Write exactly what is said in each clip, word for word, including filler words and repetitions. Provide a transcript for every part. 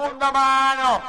segunda mano.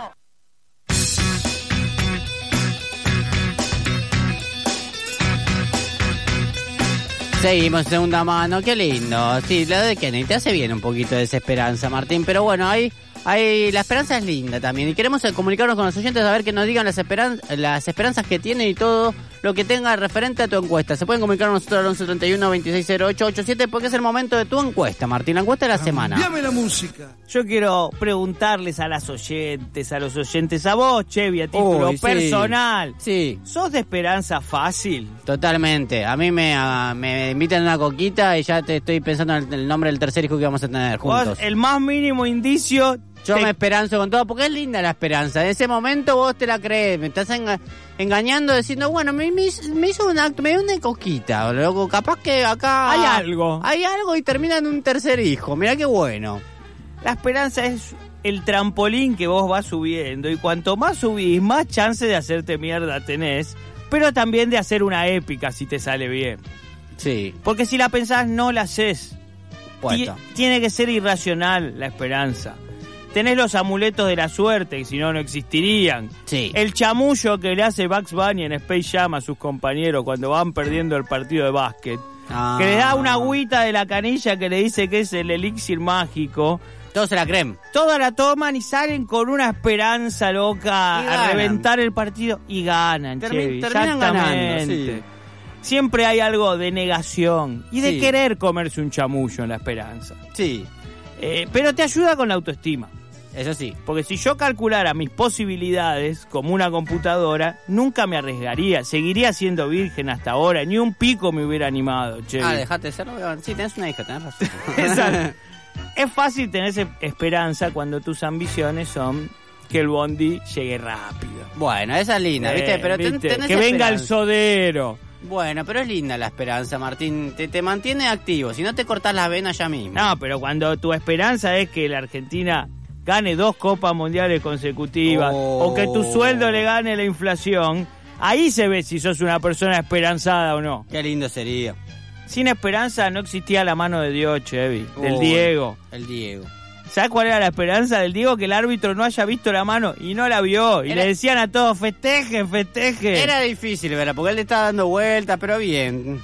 Seguimos en segunda mano, qué lindo. Sí, lo de Kennedy te hace bien un poquito de desesperanza, Martín, pero bueno, ahí, ahí la esperanza es linda también. Y queremos comunicarnos con los oyentes a ver que nos digan las, esperan las esperanzas que tienen y todo lo que tenga referente a tu encuesta. Se pueden comunicar con nosotros al once treinta y uno veintiséis cero ocho ochenta y siete porque es el momento de tu encuesta, Martín, la encuesta de la semana. Cambiame la música. Yo quiero preguntarles a las oyentes, a los oyentes, a vos, Chevy, a título Uy, sí. personal. Sí, ¿Sos de esperanza fácil? totalmente. A mí me, a, me invitan a una coquita y ya te estoy pensando en el nombre del tercer hijo que vamos a tener juntos. Vos, el más mínimo indicio... Yo te... me esperanzo con todo, porque es linda la esperanza. En ese momento vos te la crees, me estás enga engañando diciendo, bueno, me, me, me hizo un acto, me dio una coquita, loco, capaz que acá... Hay algo. Hay algo y termina en un tercer hijo, mirá qué bueno. La esperanza es el trampolín que vos vas subiendo y cuanto más subís, más chance de hacerte mierda tenés, pero también de hacer una épica si te sale bien. Sí, Porque si la pensás, no la haces. puesto. Ti- Tiene que ser irracional la esperanza. Tenés los amuletos de la suerte, que si no, no existirían. Sí. El chamullo que le hace Bugs Bunny en Space Jam a sus compañeros cuando van perdiendo el partido de básquet. Ah. Que le da una agüita de la canilla que le dice que es el elixir mágico. Todos se la creen. Todas la toman y salen con una esperanza loca Y a ganan. reventar el partido y ganan, Termi- Chevy. terminan ganando, Exactamente. sí. Siempre hay algo de negación y de Sí. querer comerse un chamullo en la esperanza. Sí, Eh, pero te ayuda con la autoestima. eso sí. Porque si yo calculara mis posibilidades como una computadora, nunca me arriesgaría. Seguiría siendo virgen hasta ahora. Ni un pico me hubiera animado, Chevy. Ah, dejate de serlo. Sí, tenés una hija, tenés razón. Exacto. Es fácil tener esperanza cuando tus ambiciones son que el bondi llegue rápido. Bueno, esa es linda, ¿viste? Eh, Pero ten- ¿viste? tenés Que venga el esperanza. sodero. Bueno, pero es linda la esperanza, Martín. Te, te mantiene activo. Si no te cortás las venas ya mismo. No, pero cuando tu esperanza es que la Argentina gane dos copas mundiales consecutivas Oh. o que tu sueldo le gane la inflación, ahí se ve si sos una persona esperanzada o no. Qué lindo sería. Sin esperanza no existía la mano de Dios, Chevy, del Uy, Diego. El Diego. ¿Sabes cuál era la esperanza del Diego? Que el árbitro no haya visto la mano y no la vio. Y Era- le decían a todos, festejen, festejen. Era difícil, ¿verdad? Porque él le estaba dando vueltas, pero bien.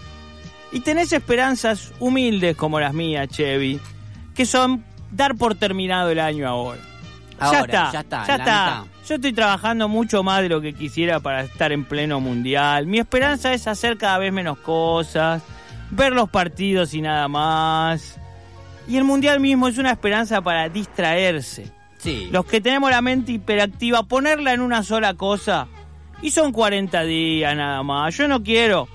Y tenés esperanzas humildes como las mías, Chevy, que son dar por terminado el año ahora. Ahora, ya está, ya está, ya en la está. mitad. Yo estoy trabajando mucho más de lo que quisiera para estar en pleno mundial. Mi esperanza es hacer cada vez menos cosas, ver los partidos y nada más. Y el mundial mismo es una esperanza para distraerse. Sí. Los que tenemos la mente hiperactiva, ponerla en una sola cosa. Y son cuarenta días nada más. Yo no quiero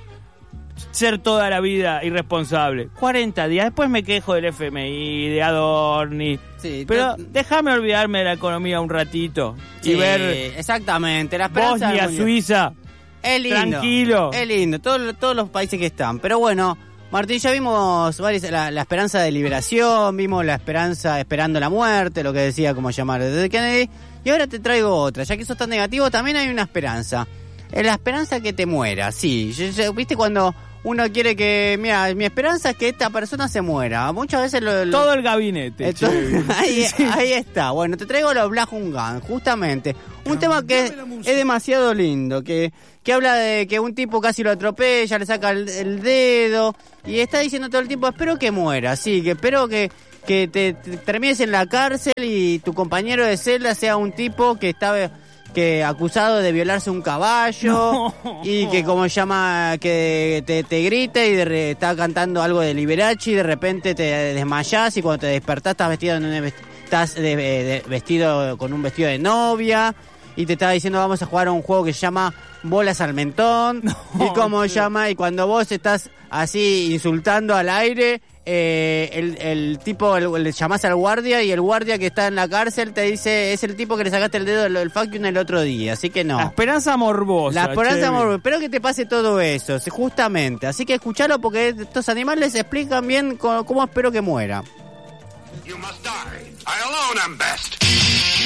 ser toda la vida irresponsable. cuarenta días, después me quejo del F M I, de Adorni. Sí, Pero te- déjame olvidarme de la economía un ratito. Sí, y ver exactamente. La esperanza Bosnia, del mundial. Suiza. Es lindo. Tranquilo. Es lindo. Todo- todos los países que están. Pero bueno, Martín, ya vimos varias, la, la esperanza de liberación, vimos la esperanza esperando la muerte, lo que decía como llamar desde Kennedy. Y ahora te traigo otra. Ya que sos tan negativo, también hay una esperanza. Es la esperanza que te muera. Sí, yo- yo- viste cuando uno quiere que... Mira, mi esperanza es que esta persona se muera. Muchas veces lo... lo- Todo el gabinete. Esto- che. ahí, Sí. ahí está. Bueno, te traigo los Black Gun, justamente. Un tema que es, Dame la música. es demasiado lindo, que, que habla de que un tipo casi lo atropella, le saca el, el dedo, y está diciendo todo el tiempo, espero que muera, sí, que espero que, que te, te termines en la cárcel y tu compañero de celda sea un tipo que está que acusado de violarse un caballo, No. y que como llama, que te, te grita y de re- está cantando algo de Liberace y de repente te desmayás y cuando te despertás estás vestido en un vest- estás de- de- vestido con un vestido de novia y te está diciendo vamos a jugar a un juego que se llama Bolas al Mentón. No, y como sí. llama y cuando vos estás así insultando al aire, eh, el, el tipo el- le llamás al guardia y el guardia que está en la cárcel te dice es el tipo que le sacaste el dedo del, del faction el otro día, así que no. La esperanza morbosa. La esperanza, che. amor, espero que te pase todo eso, sí, justamente. Así que escuchalo porque estos animales explican bien cómo, cómo espero que muera. You must die. I alone am best.